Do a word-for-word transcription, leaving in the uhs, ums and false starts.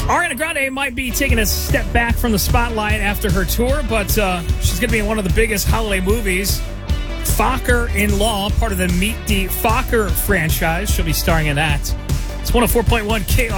Ariana Grande might be taking a step back from the spotlight after her tour, but uh, she's going to be in one of the biggest holiday movies, Focker in Law, part of the Meet the Focker franchise. She'll be starring in that. It's one oh four point one K R.